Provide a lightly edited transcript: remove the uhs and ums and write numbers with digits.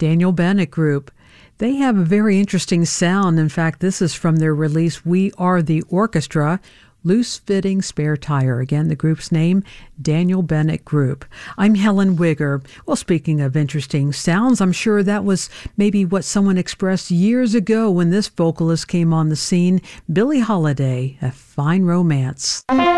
Daniel Bennett Group. They have a very interesting sound. In fact, this is from their release, We Are the Orchestra, Loose Fitting Spare Tire. Again, the group's name, Daniel Bennett Group. I'm Helen Wigger. Well, speaking of interesting sounds, I'm sure that was maybe what someone expressed years ago when this vocalist came on the scene, Billie Holiday, A Fine Romance.